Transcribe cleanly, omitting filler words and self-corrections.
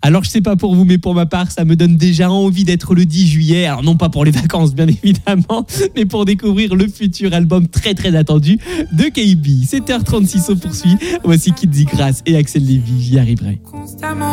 Alors je sais pas pour vous, mais pour ma part, ça me donne déjà envie d'être le 10 juillet. Alors non pas pour les vacances bien évidemment, mais pour découvrir le futur album très très attendu de KB. 7h36 on poursuit. Voici Kid Grace et Axel Lévy, j'y arriverai.